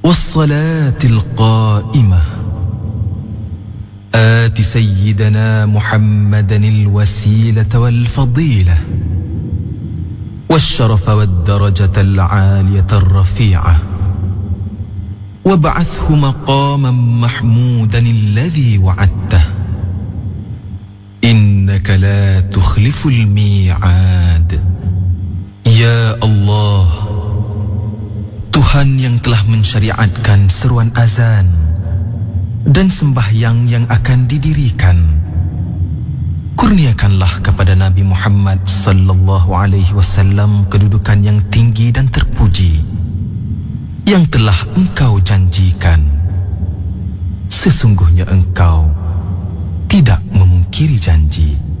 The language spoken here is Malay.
والصلاة القائمة آت سيدنا محمدا الوسيلة والفضيلة والشرف والدرجة العالية الرفيعة وابعثه مقاما محمودا الذي وعدته إنك لا تخلف الميعاد. Ya Allah, Tuhan yang telah mensyariatkan seruan azan dan sembahyang yang akan didirikan, kurniakanlah kepada Nabi Muhammad sallallahu alaihi wasallam kedudukan yang tinggi dan terpuji yang telah Engkau janjikan. Sesungguhnya Engkau tidak memungkiri janji.